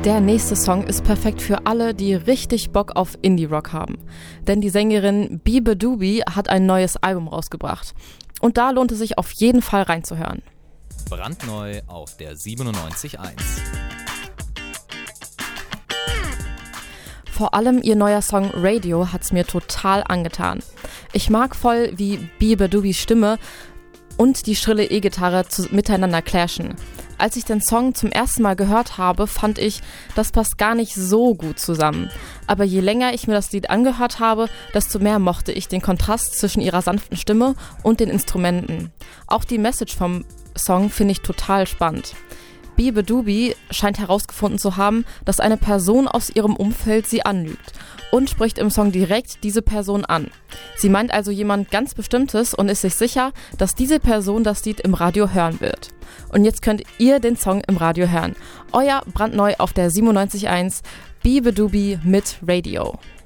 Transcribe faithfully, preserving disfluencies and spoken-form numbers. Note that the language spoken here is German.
Der nächste Song ist perfekt für alle, die richtig Bock auf Indie-Rock haben. Denn die Sängerin beabadoobee hat ein neues Album rausgebracht. Und da lohnt es sich auf jeden Fall reinzuhören. Brandneu auf der siebenundneunzig Komma eins. Vor allem ihr neuer Song Radio hat's mir total angetan. Ich mag voll, wie beabadoobees Stimme und die schrille E-Gitarre zu, miteinander clashen. Als ich den Song zum ersten Mal gehört habe, fand ich, das passt gar nicht so gut zusammen. Aber je länger ich mir das Lied angehört habe, desto mehr mochte ich den Kontrast zwischen ihrer sanften Stimme und den Instrumenten. Auch die Message vom Song finde ich total spannend. beabadoobee scheint herausgefunden zu haben, dass eine Person aus ihrem Umfeld sie anlügt und spricht im Song direkt diese Person an. Sie meint also jemand ganz Bestimmtes und ist sich sicher, dass diese Person das Lied im Radio hören wird. Und jetzt könnt ihr den Song im Radio hören. Euer brandneu auf der siebenundneunzig Komma eins beabadoobee mit Radio.